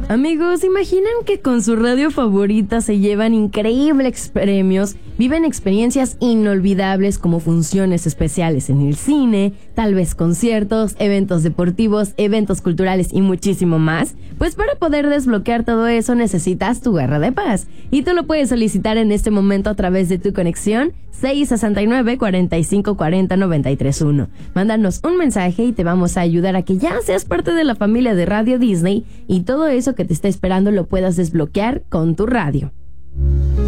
Amigos, ¿imaginan que con su radio favorita se llevan increíbles premios, viven experiencias inolvidables como funciones especiales en el cine, tal vez conciertos, eventos deportivos, eventos culturales y muchísimo más? Pues para poder desbloquear todo eso necesitas tu garra de paz y tú lo puedes solicitar en este momento a través de tu conexión 669-4540-931. Mándanos un mensaje y te vamos a ayudar a que ya seas parte de la familia de Radio Disney y todo eso que te está esperando lo puedas desbloquear con tu radio.